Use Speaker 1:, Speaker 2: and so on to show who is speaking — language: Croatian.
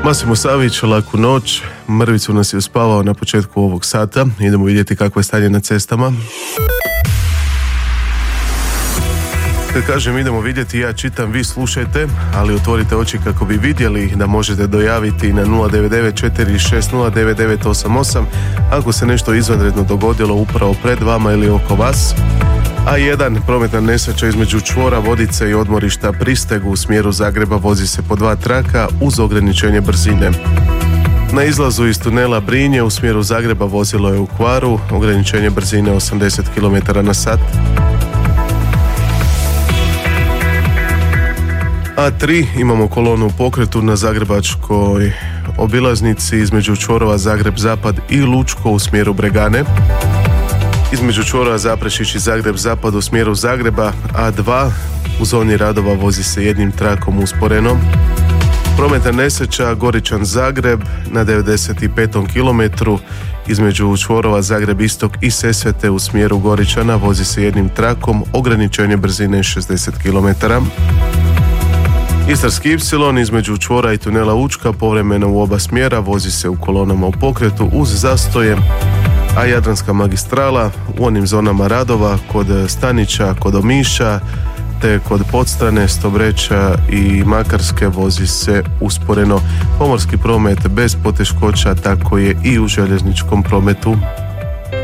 Speaker 1: Massimo Savić, laku noć. Mrvicu nas je uspavao na početku ovog sata. Idemo vidjeti kakvo je stanje na cestama. Kad kažem idemo vidjeti, ja čitam, vi slušajte, ali otvorite oči kako bi vidjeli da možete dojaviti na 099-460-9988 ako se nešto izvanredno dogodilo upravo pred vama ili oko vas. A1, prometna nesreća između čvora Vodice i odmorišta Pristegu u smjeru Zagreba vozi se po 2 traka uz ograničenje brzine. Na izlazu iz tunela Brinje u smjeru Zagreba vozilo je u kvaru, ograničenje brzine 80 km/h. A3, imamo kolonu u pokretu na zagrebačkoj obilaznici između čvorova Zagreb-Zapad i Lučko u smjeru Bregane. Između čvorova Zaprešić i Zagreb-Zapad u smjeru Zagreba, A2, u zoni radova vozi se jednim trakom usporeno. Prometna nesreća Goričan-Zagreb na 95. kilometru između čvorova Zagreb-Istok i Sesvete u smjeru Goričana vozi se jednim trakom, ograničenje brzine 60 km. Istarski Y između čvora i tunela Učka povremeno u oba smjera vozi se u kolonama u pokretu uz zastoje, a Jadranska magistrala u onim zonama radova kod Stanića, kod Omiša te kod Podstrane, Stobreča i Makarske vozi se usporeno. Pomorski promet bez poteškoća, tako je i u željezničkom prometu.